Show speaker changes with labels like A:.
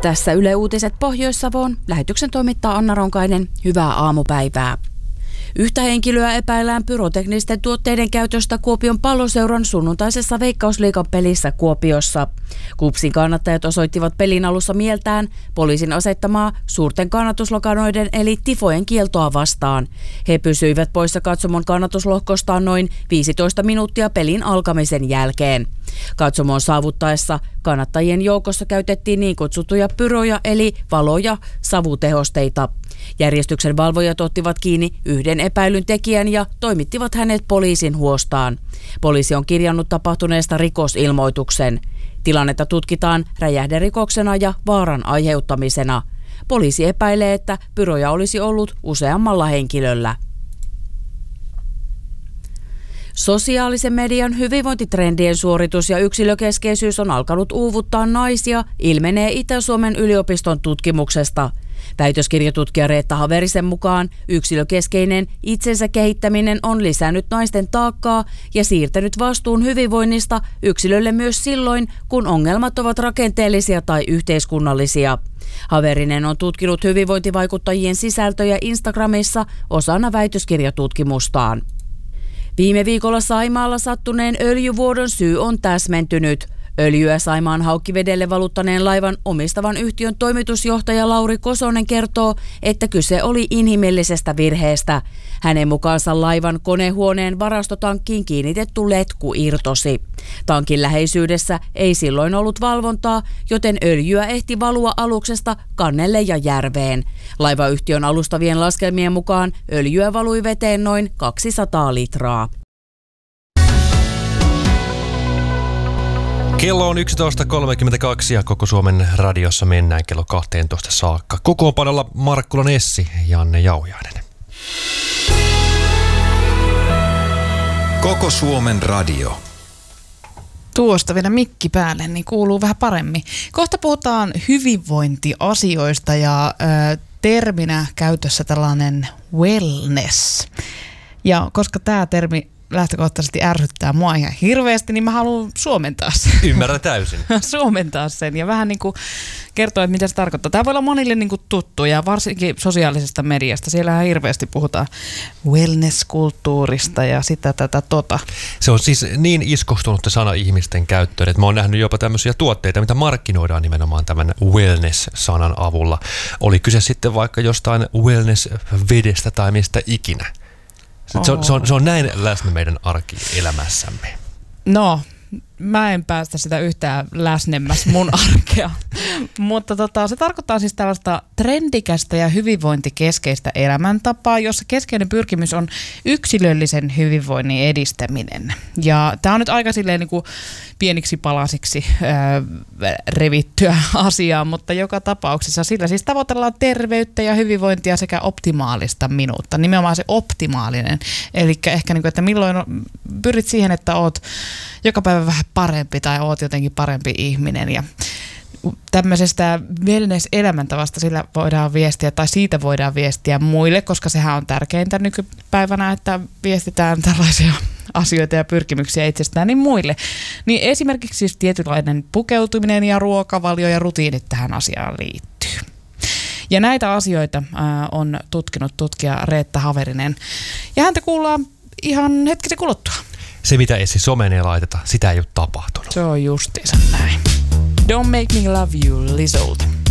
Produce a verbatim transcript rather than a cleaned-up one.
A: Tässä Yle Uutiset Pohjois-Savoon. Lähetyksen toimittaa Anna Ronkainen. Hyvää aamupäivää. Yhtä henkilöä epäillään pyroteknisten tuotteiden käytöstä Kuopion Palloseuran sunnuntaisessa Veikkausliigan pelissä Kuopiossa. KuPSin kannattajat osoittivat pelin alussa mieltään poliisin asettamaa suurten kannatuslokanoiden eli tifojen kieltoa vastaan. He pysyivät poissa katsomon kannatuslohkostaan noin viisitoista minuuttia pelin alkamisen jälkeen. Katsomon saavuttaessa kannattajien joukossa käytettiin niin kutsuttuja pyroja eli valoja savutehosteita. Järjestyksen valvojat ottivat kiinni yhden epäilyn tekijän ja toimittivat hänet poliisin huostaan. Poliisi on kirjannut tapahtuneesta rikosilmoituksen. Tilannetta tutkitaan räjähderikoksena ja vaaran aiheuttamisena. Poliisi epäilee, että pyroja olisi ollut useammalla henkilöllä. Sosiaalisen median hyvinvointitrendien suoritus ja yksilökeskeisyys on alkanut uuvuttaa naisia, ilmenee Itä-Suomen yliopiston tutkimuksesta. Väitöskirjatutkija Reetta Haverisen mukaan yksilökeskeinen itsensä kehittäminen on lisännyt naisten taakkaa ja siirtänyt vastuun hyvinvoinnista yksilölle myös silloin, kun ongelmat ovat rakenteellisia tai yhteiskunnallisia. Haverinen on tutkinut hyvinvointivaikuttajien sisältöjä Instagramissa osana väitöskirjatutkimustaan. Viime viikolla Saimaalla sattuneen öljyvuodon syy on täsmentynyt. Öljyä Saimaan Haukkivedelle valuttaneen laivan omistavan yhtiön toimitusjohtaja Lauri Kosonen kertoo, että kyse oli inhimillisestä virheestä. Hänen mukaansa laivan konehuoneen varastotankkiin kiinnitetty letku irtosi. Tankin läheisyydessä ei silloin ollut valvontaa, joten öljyä ehti valua aluksesta kannelle ja järveen. Laivayhtiön alustavien laskelmien mukaan öljyä valui veteen noin kaksisataa litraa.
B: Kello on yksitoista kolmekymmentäkaksi ja koko Suomen radiossa mennään kello kaksitoista saakka. Kokoonpanolla Markkulan Essi ja Janne Jauhiainen.
C: Koko Suomen radio.
D: Tuosta vielä mikki päälle, niin kuuluu vähän paremmin. Kohta puhutaan hyvinvointiasioista ja ö, terminä käytössä tällainen wellness. Ja koska tämä termi lähtökohtaisesti ärsyttää mua ihan hirveästi, niin mä haluan suomentaa sen.
B: Ymmärrän täysin.
D: suomentaa sen ja vähän niin kuin kertoa, että mitä se tarkoittaa. Tämä voi olla monille niin kuin tuttu ja varsinkin sosiaalisesta mediasta. Siellähän hirveästi puhutaan wellness-kulttuurista ja sitä tätä tota.
B: Se on siis niin iskostunut sana ihmisten käyttöön, että mä oon nähnyt jopa tämmöisiä tuotteita, mitä markkinoidaan nimenomaan tämän wellness-sanan avulla. Oli kyse sitten vaikka jostain wellness-vedestä tai mistä ikinä. Se on, se, on, se on näin läsnä meidän arkielämässämme.
D: No, mä en päästä sitä yhtään läsnemmäs mun arkea. Mutta tota, se tarkoittaa siis tällaista trendikästä ja hyvinvointikeskeistä elämäntapaa, jossa keskeinen pyrkimys on yksilöllisen hyvinvoinnin edistäminen. Ja tää on nyt aika silleen niin kuin pieniksi palasiksi ää, revittyä asiaa, mutta joka tapauksessa sillä siis tavoitellaan terveyttä ja hyvinvointia sekä optimaalista minuutta. Nimenomaan se optimaalinen. Eli ehkä niin kuin, että milloin pyrit siihen, että oot joka päivä vähän parempi tai oot jotenkin parempi ihminen ja tämmöisestä wellness-elämäntavasta sillä voidaan viestiä tai siitä voidaan viestiä muille, koska sehän on tärkeintä nykypäivänä, että viestitään tällaisia asioita ja pyrkimyksiä itsestään niin muille. Niin esimerkiksi siis tietynlainen pukeutuminen ja ruokavalio ja rutiinit tähän asiaan liittyy. Ja näitä asioita ää, on tutkinut tutkija Reetta Haverinen ja häntä kuullaan ihan hetkisen kuluttua.
B: Se, mitä Essi someen ei laiteta, sitä ei ole tapahtunut.
D: Se on justiinsa näin. Don't make me love you, Lizzold.